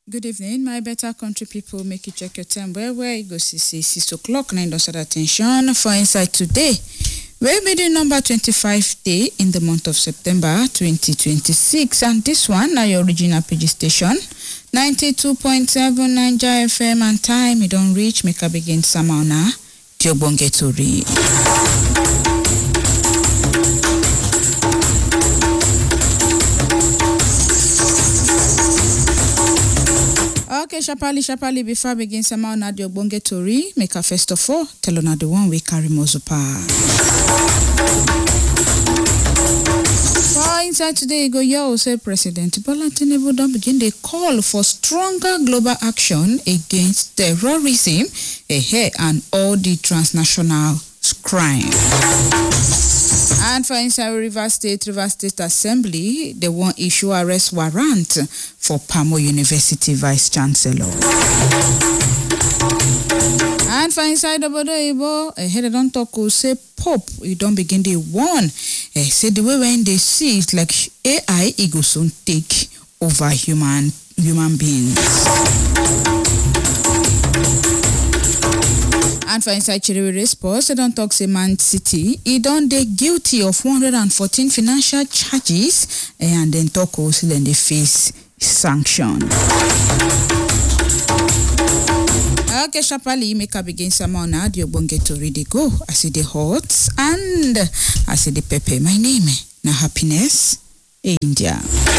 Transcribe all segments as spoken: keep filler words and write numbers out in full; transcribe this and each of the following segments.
Good evening, my better country people. Make you check your time where where you go see say six o'clock. Nine don't start attention for inside today. We're meeting number twenty-five day in the month of September twenty twenty-six, and this one now your original P G station ninety-two point seven Niger F M, and time you don't reach. Make a begin Samauna Diobonge Tori. Okay, Shapali, Shapali, before I begin Sama on Adio Bonge Tori, make a first of all, tell on the one we carry Mozupa. For inside today, go yo say President Bola Tinubu don't begin the call for stronger global action against terrorism, eh, and all the transnational crime. And for inside Rivers State, Rivers State Assembly, they want issue arrest warrant for Pamo University Vice Chancellor. And for inside Obodo Ibo, a head don't talk who say Pope, you don't begin the one. Eh, say the way when they see it like A I, it go soon take over human human beings. And for inside Chiriwere Sports, they don't talk say Man City, he don't they guilty of one hundred fourteen financial charges, and then talk also then they face sanction. Okay, Shapali, make up against someone now, the Obonge Tori they go. I see the hot and I see the pepe. My name na Happiness India.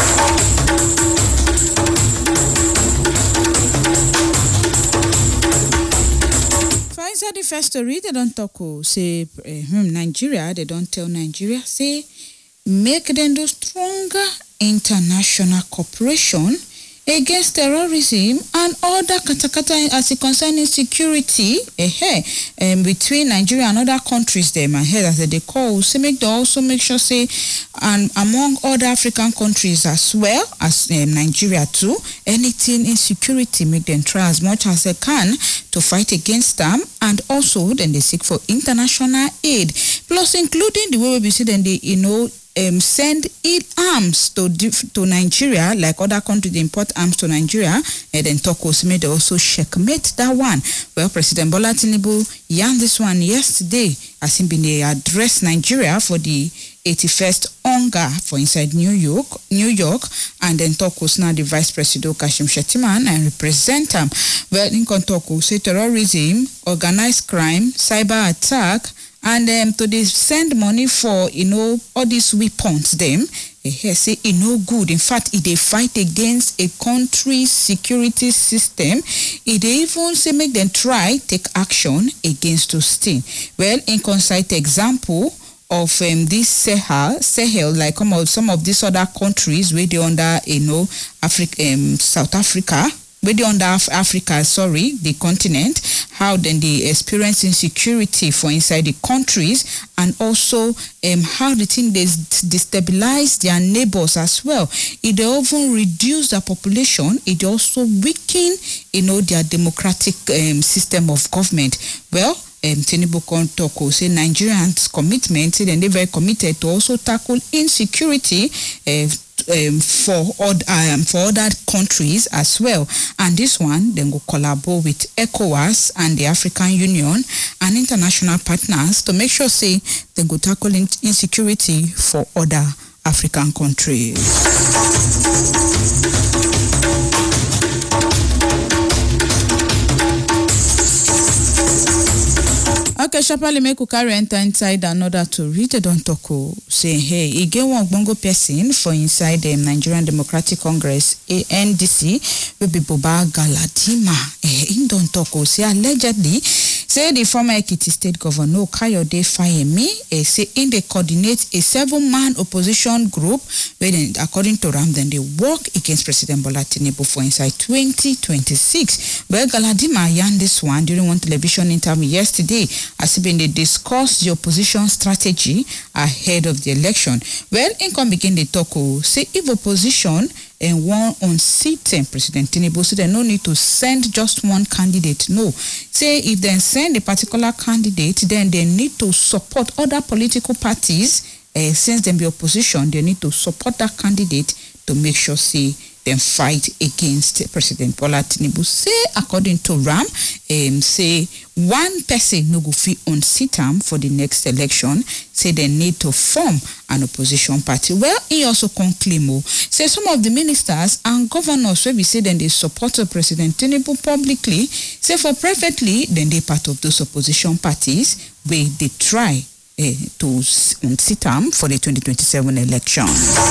Inside the first story, they don't talk, say, uh, Nigeria, they don't tell Nigeria, say, make them do stronger international cooperation against terrorism and other katakata as it concerning security, eh, um, between Nigeria and other countries there, my head as they call, say, make they also make sure, say, and among other African countries as well as um, Nigeria too, anything in security, make them try as much as they can to fight against them, and also then they seek for international aid, plus including the way we see then they, you know, um, send aid arms to to Nigeria, like other countries they import arms to Nigeria, and then Tokos made also checkmate that one. Well, President Bola Tinubu yarned this one yesterday as he been they address Nigeria for the eighty-first hunger for inside New York, New York, and then Tokos now the Vice President Kashim Shettima and represent him. Well, in Tokos say terrorism, organized crime, cyber attack, and um, to they send money for, you know, all these weapons them, eh, say it no good. In fact, if they fight against a country's security system, if they even say make them try take action against those things. Well, in concise example of um, this Sahel, Sahel, like some of, some of these other countries where they under, you know, Africa, um, South Africa, where they under Af- Africa, sorry, the continent, how then they experience insecurity for inside the countries, and also um, how the thing they destabilize their neighbors as well. It they often reduce their population, it also weaken, you know, their democratic um, system of government. Well, Um, Tinubu Kontoko say Nigerians' commitment, say they're very committed to also tackle insecurity uh, um, for odd, um, for other countries as well. And this one, then go collaborate with ECOWAS and the African Union and international partners to make sure, say, they go tackle in- insecurity for other African countries. Okay, Shapali make you carry enter inside another to read. They don't talk. Say, hey, he get one bongo person for inside the Nigerian Democratic Congress, A N D C, will be Buba Galadima. Eh, in don't talk. Say, allegedly, say the former Ekiti State Governor, Kayode Fayemi, eh, say, in they coordinate a seven-man opposition group, where then, according to Ram, then they work against President Bola Tinubu for inside twenty twenty-six. Well, Galadima yarned this one during one television interview yesterday, as been they discuss the opposition strategy ahead of the election. Well, in come begin the talk, say if opposition and one on sitting President Tinubu, so they no need to send just one candidate. No, say if they send a particular candidate, then they need to support other political parties. Uh, since they be opposition, they need to support that candidate to make sure, say, them fight against President Bola Tinubu. Say according to Ram, um, say one person no go fit unseat am for the next election. Say they need to form an opposition party. Well, he also conclaim, oh, say some of the ministers and governors wey be say then they support President Tinubu publicly, say for privately then they part of those opposition parties where they try uh, to unseat am for the twenty twenty-seven election.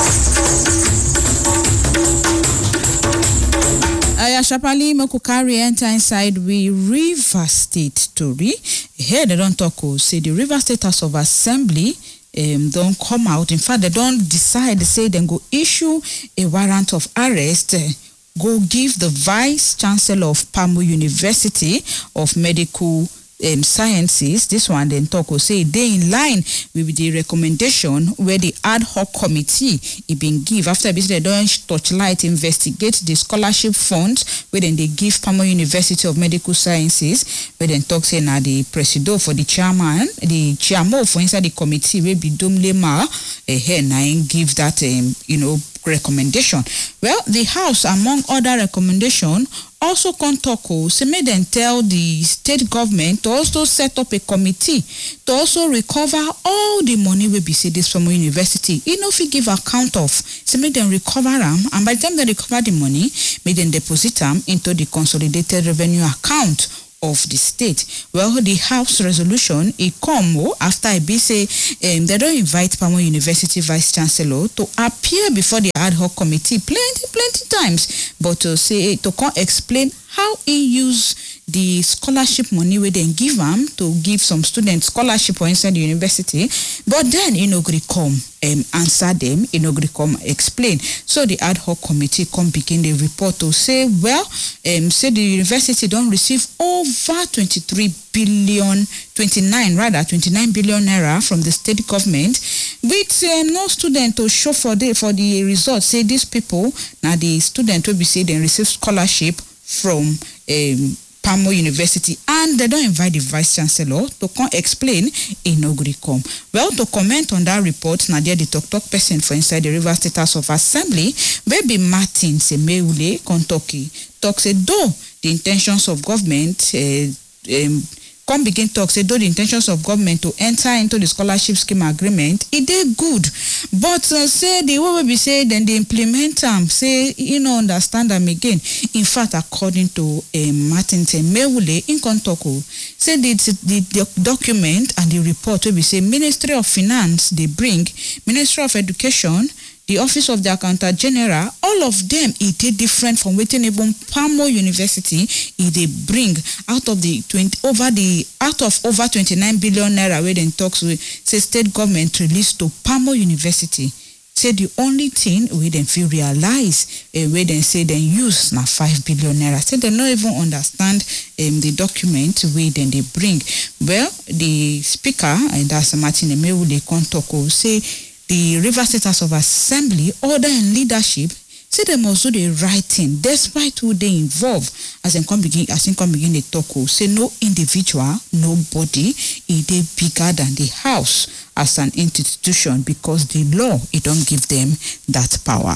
Aya Shapali Mokukari enter inside we River State story. Here they don't talk, say the River State House of Assembly um, don't come out. In fact, they don't decide, they say then go issue a warrant of arrest, uh, go give the Vice Chancellor of Pamo University of Medical Um, sciences, this one then talk will say they in line with the recommendation where the ad hoc committee it been give after they don't touchlight investigate the scholarship funds where then they give Pamo University of Medical Sciences where then talk say now the presido for the chairman the chairman for inside the committee will be Dumlema eh, here now give that um, you know recommendation. Well, the House, among other recommendation, also contoko say make them tell the state government to also set up a committee to also recover all the money we be say this from university. You know, if you give account of, say make them recover them, and by the time they recover the money, make them deposit them into the consolidated revenue account of the state. Well, the House resolution it come after I be say um, they don't invite Pamo University Vice Chancellor to appear before the ad hoc committee plenty plenty times, but to say to come explain how he use the scholarship money we then give him to give some students scholarship or inside the university, but then you know come um, answer them, you know come explain. So the ad hoc committee come begin the report to say, well, um, say the university don't receive over twenty-three billion, twenty-nine rather twenty-nine billion naira from the state government, with um, no student to show for the for the results. Say these people now the student will be say they receive scholarship from um, Pamo University, and they don't invite the Vice Chancellor to come explain in come. Well, to comment on that report, Nadia, the talk talk person for inside the River State House of Assembly, baby Martin Semeule Kontoki talk say though the intentions of government uh, um, come begin talk say though the intentions of government to enter into the scholarship scheme agreement, it did good, but uh, say the way we be say then they implement them, say you know understand them again. In fact, according to uh, Martin Temewule in Kontoko, say the, the, the document and the report will be say Ministry of Finance they bring, Ministry of Education, the Office of the Accountant General, all of them it did different from waiting even Pamo University it they bring out of the twenty over the out of over twenty-nine billion naira where then talks with say state government released to Pamo University. Say the only thing we then feel realize uh, where then say then use now five billion naira. Say they don't even understand um, the document we then they bring. Well, the speaker and that's Martin Emewu they Kontoko say the River State House of Assembly order and leadership say they must do the right thing despite who they involve. As in come begin as in come begin the talk, say no individual, nobody is they bigger than the house as an institution because the law it don't give them that power.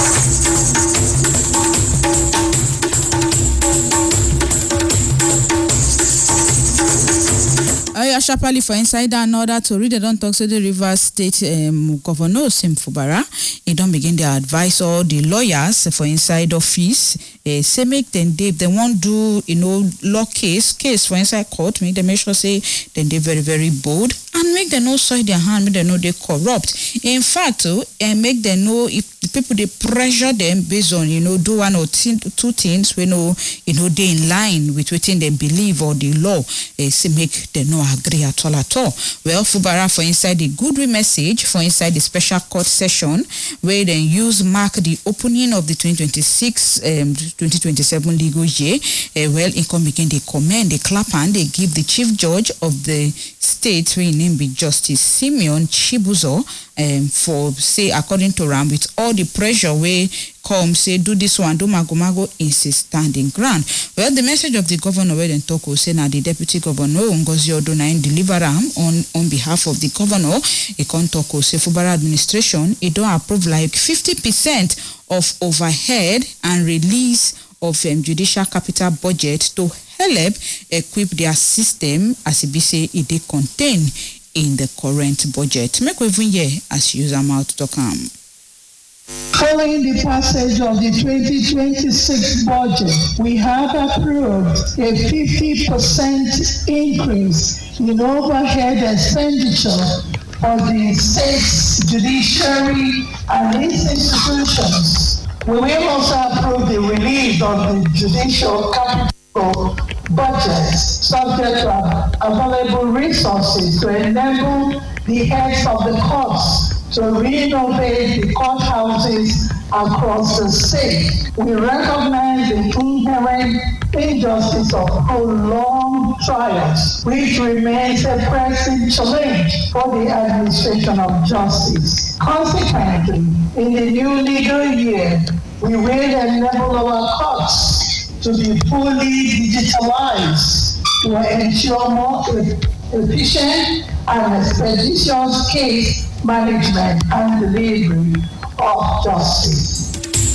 Aya Shapali for inside another to read. They don't talk to the River State um, Governor Sim Fubara. He don't begin to advise all the lawyers for inside office. Uh, say make them they they won't do you know law case case for inside court. Make them make sure say then they very very bold and make them know soil their hand. Make them know they corrupt. In fact, uh, and make them know if the people they pressure them based on you know do one or two, two things we know you know they in line with what they believe or the law. Uh, say make them know agree at all at all. Well, Fubara for inside the goodwill message for inside the special court session where they use mark the opening of the twenty twenty-six um, twenty twenty-seven legal year. Uh, well, in come begin they commend, they clap and they give the chief judge of the state whose name be Justice Simeon Chibuzo um, for, say, according to Ram, with all the pressure where come, say, do this one, do mago-mago, is a standing ground. Well, the message of the governor, where then talk, say, now the deputy governor, Ngozi Odonain, deliver Ram on, on behalf of the governor, he can talk, say, Fubara administration, it don't approve like fifty percent of overhead and release of um, judicial capital budget to help equip their system as it be say it they contain in the current budget. Make we even hear as user mouth to come. Following the passage of the twenty twenty-six budget, we have approved a fifty percent increase in overhead expenditure for the state's judiciary and its institutions. We will also approve the release of the judicial capital budget subject to available resources to enable the heads of the courts to renovate the courthouses across the state. We recognize the inherent injustice of prolonged trials, which remains a pressing challenge for the administration of justice. Consequently, in the new legal year, we will enable our courts to be fully digitalized to ensure more efficient and expeditious case management and delivery of justice.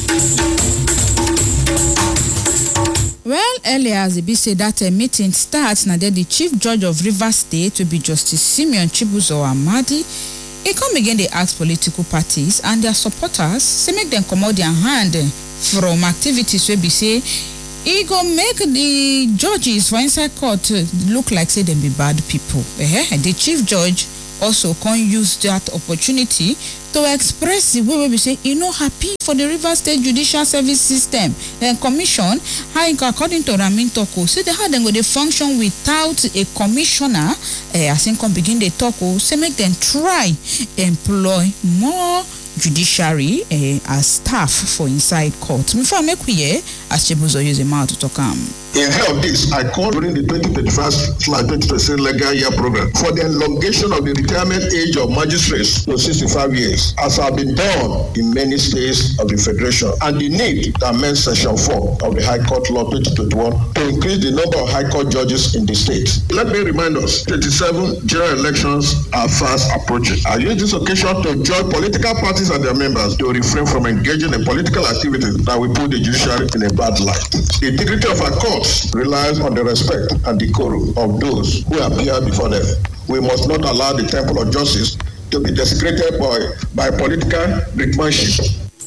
Well, earlier as it be said that a meeting starts, now that the Chief Judge of Rivers State to be Justice Simeon Chibuzo Amadi, he come again they ask political parties and their supporters to make them come out their hand from activities where be say he go make the judges for inside court look like say them be bad people. Eh? The Chief Judge also can use that opportunity to express the way we say he no happy for the Rivers State Judicial Service System and Commission. How according to Ramin Toko, say they how they go they function without a commissioner. Uh, as in come begin the talk, say make them try employ more judiciary uh, as staff for inside court. Before make we hear as Chibuzo use a mouth to talk am. In view of this, I called during the twenty twenty-five twenty twenty-six legal year program for the elongation of the retirement age of magistrates to sixty-five years, as have been done in many states of the Federation, and the need to amend Section four of the High Court Law twenty twenty-one to increase the number of High Court judges in the state. Let me remind us, twenty-seven general elections are fast approaching. I use this occasion to join political parties and their members to refrain from engaging in political activities that will put the judiciary in a bad light. The integrity of our court relies on the respect and decorum of those who appear before them. We must not allow the temple of justice to be desecrated by, by political brickmanship.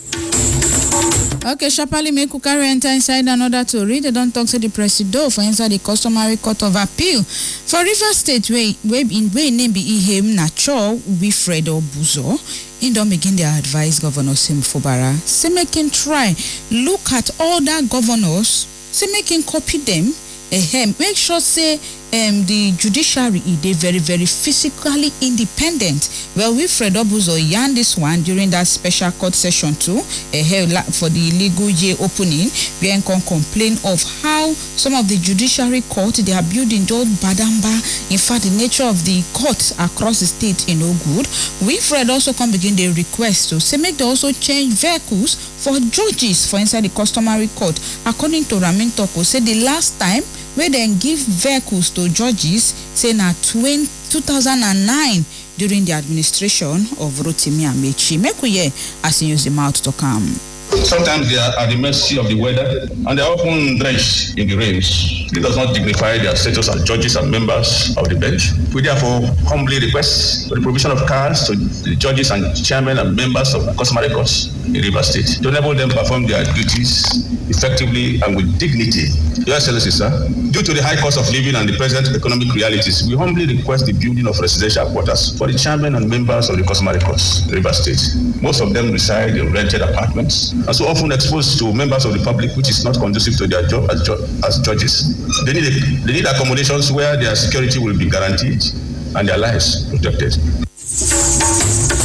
Okay, sharply make you carry enter inside another to read. They don't talk to the president for inside the customary court of appeal for Rivers State where where in where name be him Nacho Wilfred Obuzo. In don't begin their advice Governor Sim Fubara. Say make him try look at all that governors. Say make him copy them. Uh, make sure say um, the judiciary is very very physically independent. Well, Wilfred Obuzo yarn this one during that special court session too. Uh, for the legal year opening, we can complain of how some of the judiciary court they are building just badamba. In fact, the nature of the courts across the state is no good. Wilfred also come begin the request to say make they also change vehicles for judges for inside the customary court. According to Ramin Toko, say the last time where they give vehicles to judges, say na two thousand nine during the administration of Rotimi Amechi. Make we hear as he use the mouth to come. Sometimes they are at the mercy of the weather and they are often drenched in the rains. It does not dignify their status as judges and members of the bench. We therefore humbly request for the provision of cars to the judges and chairmen and members of customary courts in Rivers State to enable them perform their duties effectively and with dignity. Your Excellency, sir, due to the high cost of living and the present economic realities, we humbly request the building of residential quarters for the chairmen and members of the customary courts in Rivers State. Most of them reside in rented apartments and so often exposed to members of the public, which is not conducive to their job as, ju- as judges. They need, a, they need accommodations where their security will be guaranteed and their lives protected.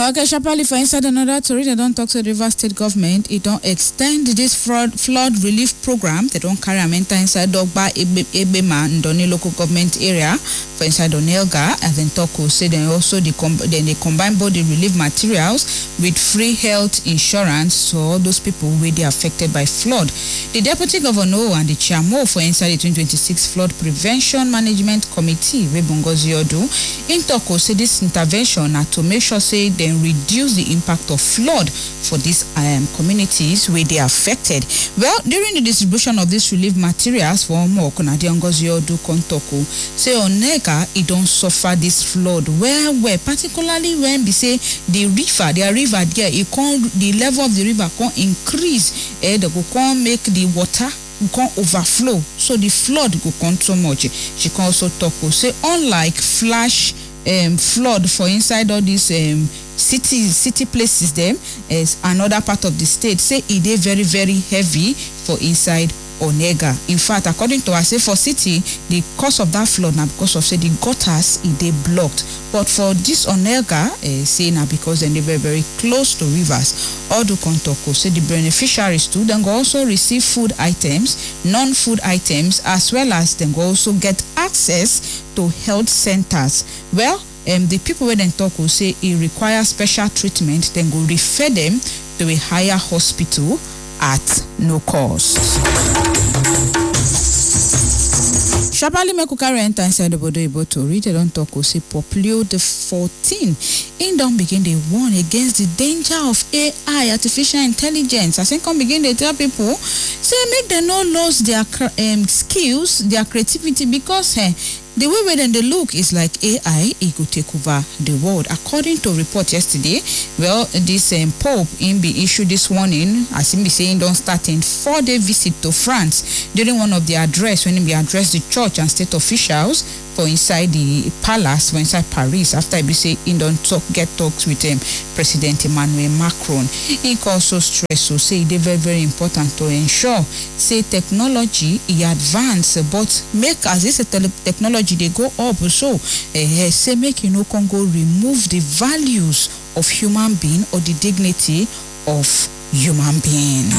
Okay, Shapali, for inside another story, they don't talk to the Rivers State government. It don't extend this flood flood relief program. They don't carry a mentor inside Dogba Ebema Ndoni local government area for inside Onelga. As in Toko say, then also the com- then they combine body relief materials with free health insurance to all those people who were affected by flood. The deputy governor and the chairman for inside the twenty twenty-six flood prevention management committee, Rebongozi Odu, in Toko say this intervention are to make sure say then reduce the impact of flood for these um, communities where they are affected. Well, during the distribution of these relief materials for more Konadiongozi Odu Kontoko, say Onega it don't suffer this flood where where particularly when we say the river, their river there, it can the level of the river can increase, eh, they can make the water can overflow, so the flood go come too much. She can also talk say unlike flash um, flood for inside all these um, city city places them as another part of the state, say it is very very heavy for inside Onega. In fact, according to her, say for city, the cause of that flood now because of say the gutters it they blocked. But for this Onega, uh, say now because then they were very close to rivers. Odu Kontoko say the beneficiaries too then go also receive food items, non-food items, as well as then go also get access to health centers. Well, um, the people where then talk will say it requires special treatment, then go refer them to a higher hospital at no cost. Shabali Mekukare enter inside the Bodo Ibo to read it on talk say Poplio the fourteen in don't begin they warn against the danger of A I, artificial intelligence. I think come begin they tell people say make them not lose their um, skills, their creativity, because eh, the way where then they look is like A I, it could take over the world. According to a report yesterday, well, this um, Pope in be issued this warning, as he be saying, don't start in four-day visit to France during one of the address when he be addressed the church and state officials for inside the palace, for inside Paris. After he be say he don't talk, get talks with him, President Emmanuel Macron. He also stress so say they very very important to ensure say technology he advance, but make as this tele- technology they go up so uh, say make you know Congo remove the values of human being or the dignity of human being.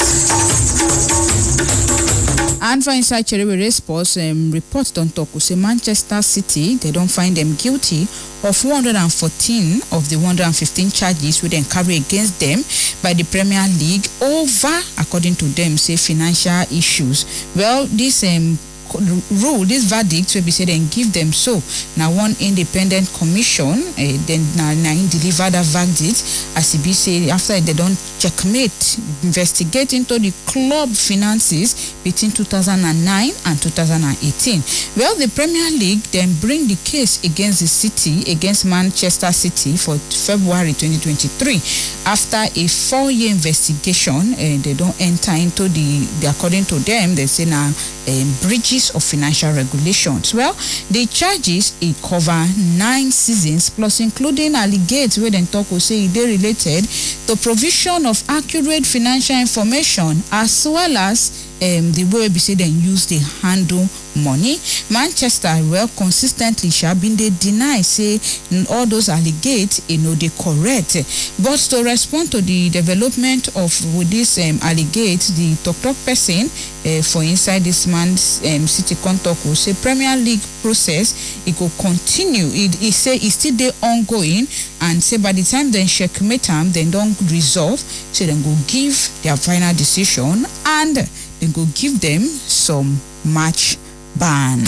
And for inside Cherry Sports, um, report don't talk say Manchester City, they don't find them guilty of one hundred fourteen of the one hundred fifteen charges we then carry against them by the Premier League over, according to them, say financial issues. Well, this um rule, this verdict will be said and give them so. Now one independent commission uh, then now deliver that verdict as it be say after they don't checkmate, investigate into the club finances between two thousand nine and two thousand eighteen. Well, the Premier League then bring the case against the City, against Manchester City for February twenty twenty-three. After a four-year investigation, uh, they don't enter into the, the according to them, they say now um, breaches of financial regulations. Well, the charges it cover nine seasons plus including allegates where then talk will say they related to provision of accurate financial information as well as um, the way we say they use the handle money. Manchester well consistently shall been they deny say all those allegates you know they correct, but to respond to the development of with this um, allegate, the talk talk person uh, for inside this man's um, city contact will say Premier League process it will continue. It, it say it's still there ongoing and say by the time they checkmate them they don't resolve, so then go give their final decision and then go give them some match ban.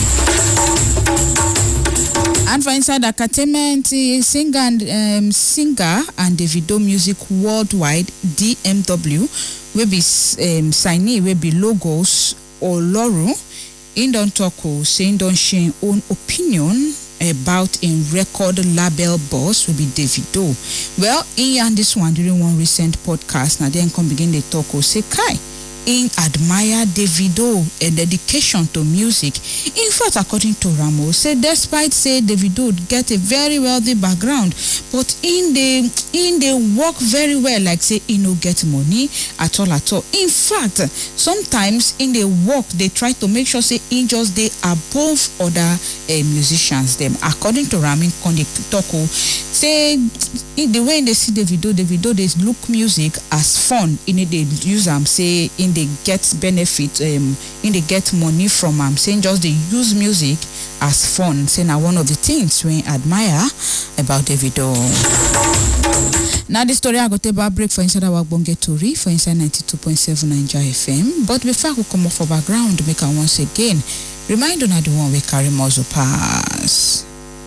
And for inside entertainment, singer and um, singer and Davido Music Worldwide D M W will be um, signing will be logos or Loru in don't talk saying don't share own opinion about in record label boss will be Davido. Well, in this one during one recent podcast, now then come begin the talk or say Kai. In admire Davido a dedication to music. In fact, according to Ramos, say despite say Davido get a very wealthy background, but in the in the work very well, like say he no get money at all at all. In fact, sometimes in the work they try to make sure say he just they above other uh, musicians. Them according to Ramin Kondi Toko, say in the way they see Davido, Davido they look music as fun. In it they use am say in they get benefit, um, in they get money from am. Saying just they use music as fun. Saying now one of the things we admire about Davido. Now the story I got a break for inside our Bonge Tori for inside ninety-two point seven Nigeria F M. But before I go come off for background, make I once again remind on the one we carry muzzle pass.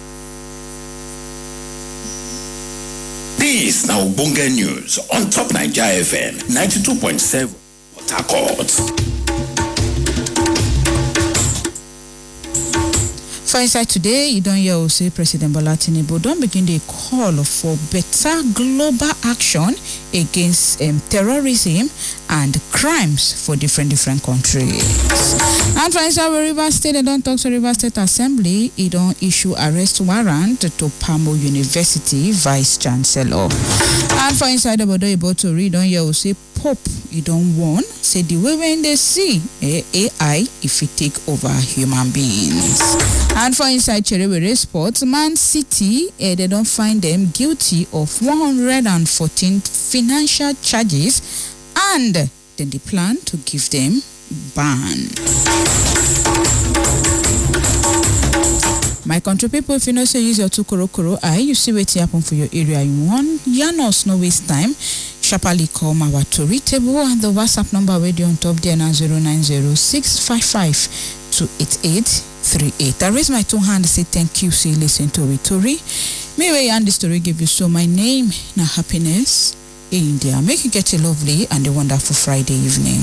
This now Bonge News on Top Nigeria F M ninety-two point seven Port Harcourt. For inside today, you don't hear say President Bola Tinubu don't begin the call for better global action against um, terrorism and crimes for different different countries. And for inside Rivers State, they don't talk to Rivers State Assembly. He don't issue arrest warrant to Pamo University Vice Chancellor. And for inside the Bodo able to read on you say Pope, you don't want say the way when they see eh, A I if it take over human beings. And for inside Cherewere Sports, Man City, eh, they don't find them guilty of one hundred fourteen financial charges, and then they plan to give them ban. My country people, if you know say use your two koro koro eye, you see what happen for your area you want. Yanos no waste time. Sharply call my Tori table and the WhatsApp number radio on top there now zero nine zero six five five two eight eight three eight. I raise my two hands say thank you. See listen to it Tori. Me way and the story give you so my name na happiness in India. Make you get a lovely and a wonderful Friday evening.